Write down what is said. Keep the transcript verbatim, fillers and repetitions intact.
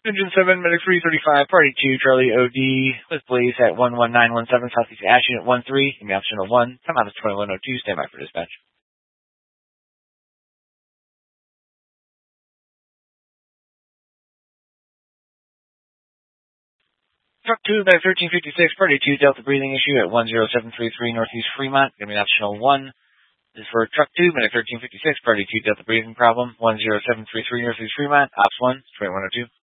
Engine seven, Medic three thirty-five, Party two, Charlie O D, with Blaze at one one nine one seven, Southeast Ash Unit one three, in the optional one, time out is twenty-one oh two, stand by for dispatch. Truck two, Medic thirteen fifty-six, Party two, Delta breathing issue at one zero seven three three, Northeast Fremont, going to be optional one. This is for Truck two, Medic thirteen fifty-six, Party two, Delta breathing problem, one zero seven three three, Northeast Fremont, Ops one, twenty-one oh two.